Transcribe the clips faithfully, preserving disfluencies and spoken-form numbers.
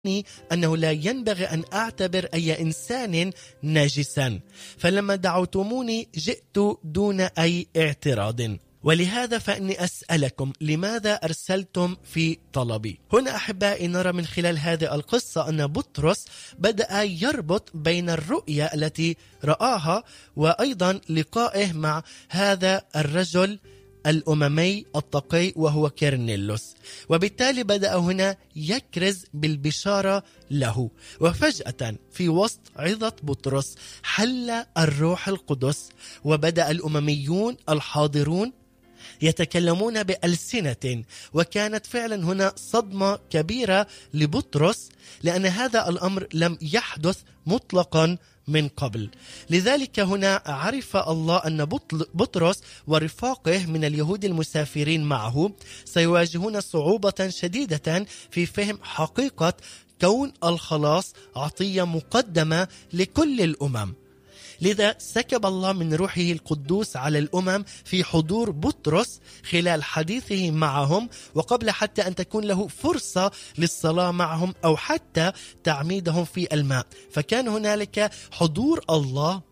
أنه لا ينبغي أن أعتبر أي إنسان نجسا، فلما دعوتموني جئت دون أي اعتراض، ولهذا فإني أسألكم لماذا أرسلتم في طلبي. هنا أحبائي نرى من خلال هذه القصة أن بطرس بدأ يربط بين الرؤية التي رآها وأيضا لقائه مع هذا الرجل الأممي التقي وهو كيرنيلوس، وبالتالي بدأ هنا يكرز بالبشارة له. وفجأة في وسط عظة بطرس حل الروح القدس، وبدأ الأمميون الحاضرون يتكلمون بألسنة، وكانت فعلا هنا صدمة كبيرة لبطرس، لأن هذا الأمر لم يحدث مطلقا من قبل. لذلك هنا عرف الله أن بطرس ورفاقه من اليهود المسافرين معه سيواجهون صعوبة شديدة في فهم حقيقة كون الخلاص عطية مقدمة لكل الأمم. لذا سكب الله من روحه القدوس على الأمم في حضور بطرس خلال حديثه معهم، وقبل حتى أن تكون له فرصة للصلاة معهم أو حتى تعميدهم في الماء، فكان هنالك حضور الله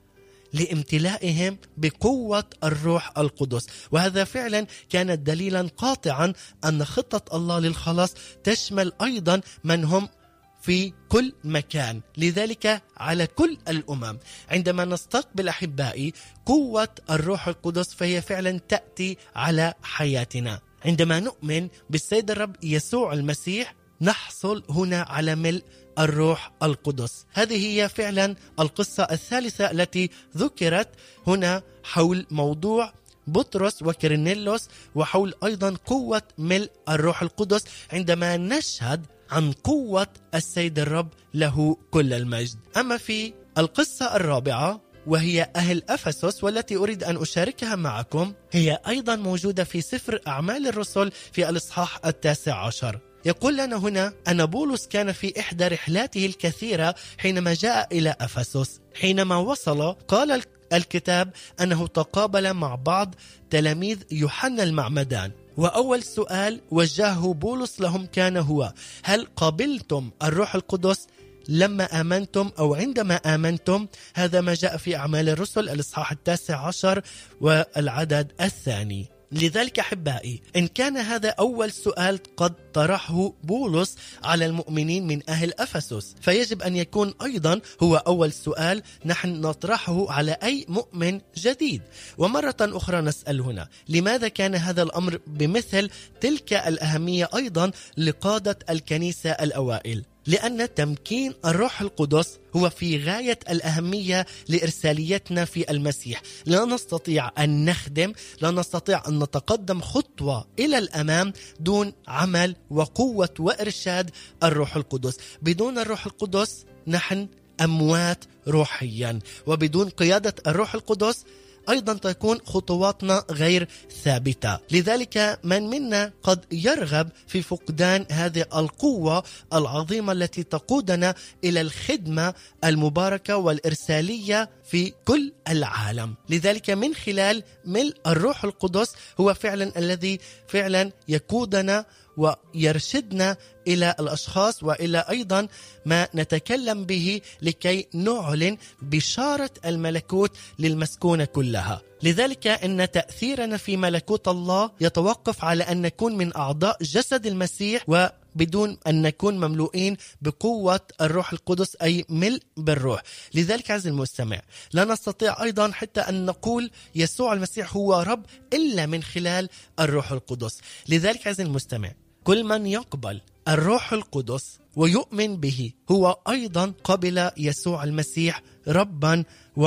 لامتلائهم بقوة الروح القدس. وهذا فعلا كان دليلا قاطعا أن خطة الله للخلاص تشمل أيضا من هم في كل مكان، لذلك على كل الأمم. عندما نستقبل أحبائي قوة الروح القدس فهي فعلا تأتي على حياتنا. عندما نؤمن بالسيد الرب يسوع المسيح نحصل هنا على ملء الروح القدس. هذه هي فعلا القصة الثالثة التي ذكرت هنا حول موضوع بطرس وكيرنيلوس، وحول أيضا قوة ملء الروح القدس عندما نشهد عن قوة السيد الرب له كل المجد. أما في القصة الرابعة وهي أهل أفسس، والتي أريد أن أشاركها معكم، هي أيضا موجودة في سفر أعمال الرسل في الإصحاح التاسع عشر. يقول لنا هنا أن بولس كان في إحدى رحلاته الكثيرة حينما جاء إلى أفسس. حينما وصل قال الكتاب أنه تقابل مع بعض تلاميذ يوحنا المعمدان، وأول سؤال وجهه بولس لهم كان هو: هل قبلتم الروح القدس لما آمنتم أو عندما آمنتم؟ هذا ما جاء في أعمال الرسل الإصحاح التاسع عشر والعدد الثاني. لذلك أحبائي إن كان هذا أول سؤال قد طرحه بولس على المؤمنين من أهل أفسس، فيجب أن يكون أيضا هو أول سؤال نحن نطرحه على أي مؤمن جديد. ومرة أخرى نسأل هنا: لماذا كان هذا الأمر بمثل تلك الأهمية أيضا لقادة الكنيسة الأوائل؟ لأن تمكين الروح القدس هو في غاية الأهمية لإرساليتنا في المسيح. لا نستطيع أن نخدم، لا نستطيع أن نتقدم خطوة إلى الأمام دون عمل وقوة وإرشاد الروح القدس. بدون الروح القدس نحن أموات روحيا، وبدون قيادة الروح القدس أيضا تكون خطواتنا غير ثابتة. لذلك من منا قد يرغب في فقدان هذه القوة العظيمة التي تقودنا إلى الخدمة المباركة والإرسالية في كل العالم. لذلك من خلال ملء الروح القدس هو فعلا الذي فعلا يقودنا ويرشدنا إلى الأشخاص وإلى أيضا ما نتكلم به لكي نعلن بشارة الملكوت للمسكونة كلها. لذلك إن تأثيرنا في ملكوت الله يتوقف على أن نكون من أعضاء جسد المسيح، وبدون أن نكون مملوئين بقوة الروح القدس أي ملء بالروح. لذلك عز المستمع لا نستطيع أيضا حتى أن نقول يسوع المسيح هو رب إلا من خلال الروح القدس. لذلك عز المستمع كل من يقبل الروح القدس ويؤمن به هو أيضا قبل يسوع المسيح ربا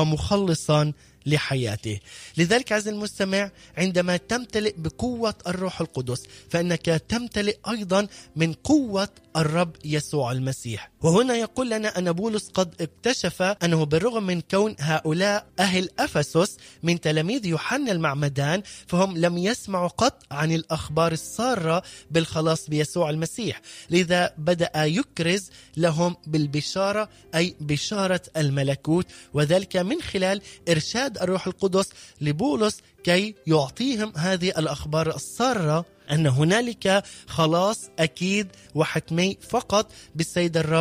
ومخلصا لحياته. لذلك عز المستمع عندما تمتلئ بقوة الروح القدس فإنك تمتلئ أيضا من قوة الرب يسوع المسيح. وهنا يقول لنا أن بولس قد اكتشف أنه بالرغم من كون هؤلاء أهل أفسس من تلاميذ يوحنا المعمدان فهم لم يسمعوا قط عن الأخبار السارة بالخلاص بيسوع المسيح، لذا بدأ يكرز لهم بالبشارة أي بشارة الملكوت، وذلك من خلال إرشاد إرشاد الروح القدس لبولس كي يعطيهم هذه الأخبار السارة أن هنالك خلاص أكيد وحتمي فقط بالسيد الرب